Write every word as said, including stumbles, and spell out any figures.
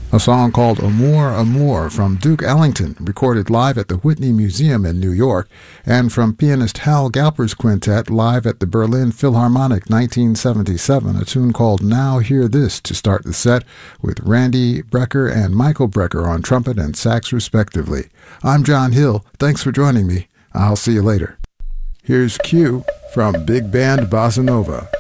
A song called Amour, Amour from Duke Ellington, recorded live at the Whitney Museum in New York, and from pianist Hal Galper's quintet live at the Berlin Philharmonic nineteen seventy-seven, a tune called Now Hear This to start the set, with Randy Brecker and Michael Brecker on trumpet and sax respectively. I'm John Hill. Thanks for joining me. I'll see you later. Here's Q from Big Band Bossa Nova.